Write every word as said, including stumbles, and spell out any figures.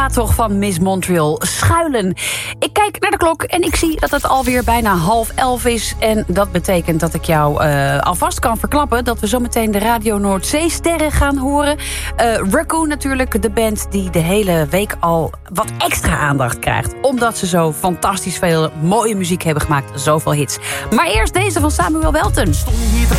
plaat toch van Miss Montreal, Schuilen. Ik kijk naar de klok en ik zie dat het alweer bijna half elf is. En dat betekent dat ik jou uh, alvast kan verklappen dat we zometeen de Radio Noordzee-sterren gaan horen. Uh, Raccoon natuurlijk, de band die de hele week al wat extra aandacht krijgt. Omdat ze zo fantastisch veel mooie muziek hebben gemaakt. Zoveel hits. Maar eerst deze van Samuel Welten. Stond hier te